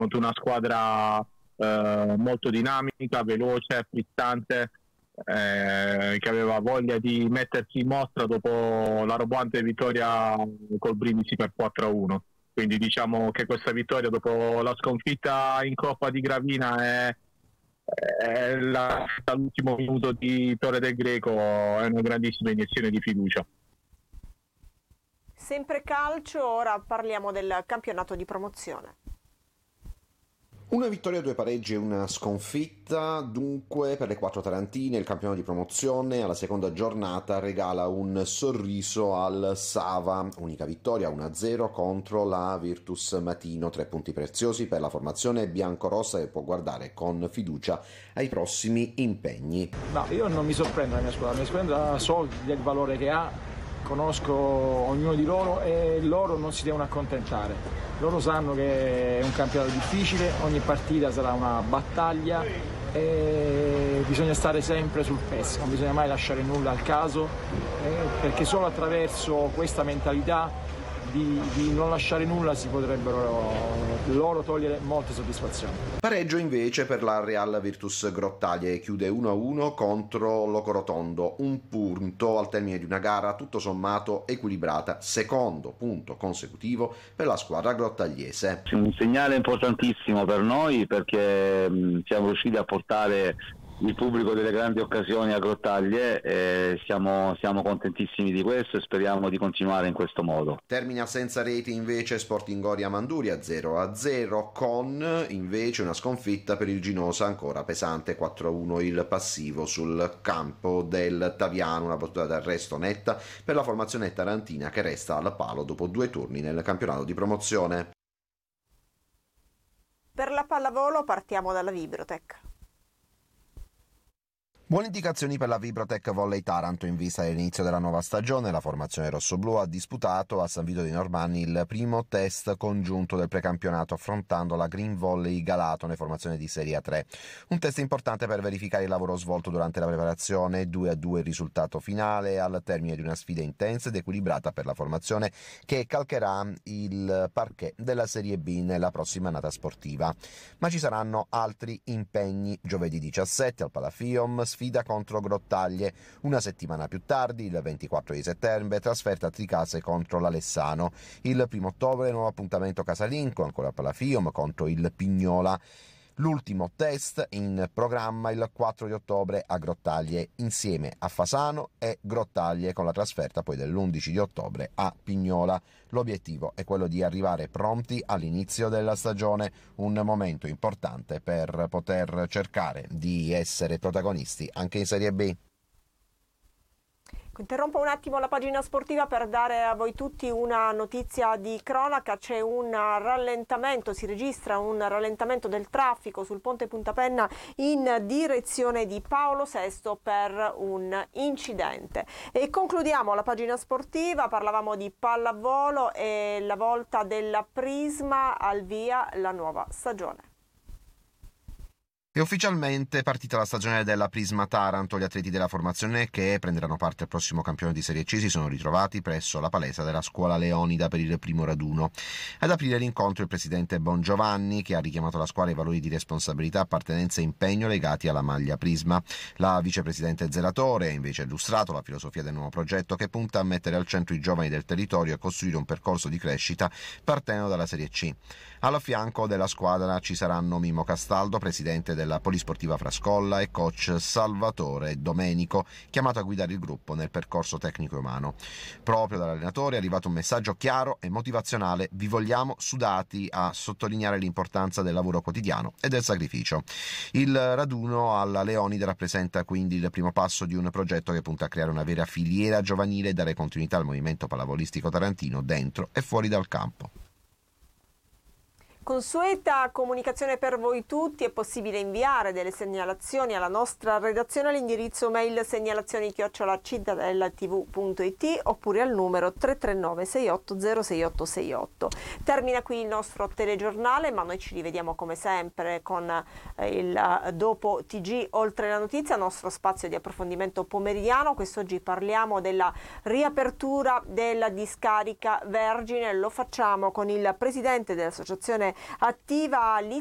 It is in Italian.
contro una squadra molto dinamica, veloce, frizzante, che aveva voglia di mettersi in mostra dopo la roboante vittoria col Brindisi per 4-1. Quindi diciamo che questa vittoria dopo la sconfitta in Coppa di Gravina è all'ultimo minuto di Torre del Greco, è una grandissima iniezione di fiducia. Sempre calcio, ora parliamo del campionato di promozione. Una vittoria, 2 pareggi e una sconfitta, dunque per le 4 tarantine il campionato di promozione alla seconda giornata regala un sorriso al Sava, unica vittoria 1-0 contro la Virtus Matino, 3 punti preziosi per la formazione biancorossa che può guardare con fiducia ai prossimi impegni. No, io non mi sorprendo la mia squadra so del valore che ha, conosco ognuno di loro e loro non si devono accontentare. Loro sanno che è un campionato difficile, ogni partita sarà una battaglia e bisogna stare sempre sul pezzo, non bisogna mai lasciare nulla al caso, perché solo attraverso questa mentalità di non lasciare nulla si potrebbero loro togliere molte soddisfazioni. Pareggio invece per la Real Virtus Grottaglie, chiude 1-1 contro Locorotondo, un punto al termine di una gara tutto sommato equilibrata, secondo punto consecutivo per la squadra grottagliese. Un segnale importantissimo per noi perché siamo riusciti a portare il pubblico delle grandi occasioni a Grottaglie e siamo contentissimi di questo e speriamo di continuare in questo modo. Termina senza reti invece Sporting Oria Manduria 0-0 con invece una sconfitta per il Ginosa ancora pesante, 4-1 il passivo sul campo del Taviano, una battuta d'arresto netta per la formazione tarantina che resta al palo dopo 2 turni nel campionato di promozione. Per la pallavolo partiamo dalla Vibrotech. Buone indicazioni per la Vibrotech Volley Taranto in vista dell'inizio della nuova stagione. La formazione rossoblù ha disputato a San Vito dei Normanni il primo test congiunto del precampionato affrontando la Green Volley Galatone, formazione di Serie A3. Un test importante per verificare il lavoro svolto durante la preparazione, 2-2 il risultato finale al termine di una sfida intensa ed equilibrata per la formazione che calcherà il parquet della Serie B nella prossima annata sportiva. Ma ci saranno altri impegni. Giovedì 17 al Palafium, sfida contro Grottaglie, una settimana più tardi, il 24 di settembre, trasferta a Tricase contro l'Alessano. Il 1 ottobre, nuovo appuntamento casalingo, ancora a Palafium, contro il Pignola. L'ultimo test in programma il 4 di ottobre a Grottaglie, insieme a Fasano e Grottaglie, con la trasferta poi dell'11 di ottobre a Pignola. L'obiettivo è quello di arrivare pronti all'inizio della stagione, un momento importante per poter cercare di essere protagonisti anche in Serie B. Interrompo un attimo la pagina sportiva per dare a voi tutti una notizia di cronaca. C'è un rallentamento, si registra un rallentamento del traffico sul ponte Punta Penna in direzione di Paolo VI per un incidente. E concludiamo la pagina sportiva, parlavamo di pallavolo e la volta della Prisma, al via la nuova stagione. È ufficialmente partita la stagione della Prisma Taranto. Gli atleti della formazione che prenderanno parte al prossimo campione di Serie C si sono ritrovati presso la palestra della Scuola Leonida per il primo raduno. Ad aprire l'incontro il presidente Bongiovanni, che ha richiamato alla squadra i valori di responsabilità, appartenenza e impegno legati alla maglia Prisma. La vicepresidente Zelatore ha invece illustrato la filosofia del nuovo progetto, che punta a mettere al centro i giovani del territorio e a costruire un percorso di crescita partendo dalla Serie C. Al fianco della squadra ci saranno Mimo Castaldo, presidente della Polisportiva Frascolla, e coach Salvatore Domenico, chiamato a guidare il gruppo nel percorso tecnico e umano. Proprio dall'allenatore è arrivato un messaggio chiaro e motivazionale: vi vogliamo sudati, a sottolineare l'importanza del lavoro quotidiano e del sacrificio. Il raduno alla Leonide rappresenta quindi il primo passo di un progetto che punta a creare una vera filiera giovanile e dare continuità al movimento pallavolistico tarantino dentro e fuori dal campo. Consueta comunicazione per voi tutti, è possibile inviare delle segnalazioni alla nostra redazione all'indirizzo mail segnalazioni@cittadellatv.it oppure al numero 339 68 06868. Termina qui il nostro telegiornale, ma noi ci rivediamo come sempre con il dopo TG Oltre la Notizia, nostro spazio di approfondimento pomeridiano. Quest'oggi parliamo della riapertura della discarica Vergine, lo facciamo con il presidente dell'associazione attiva lì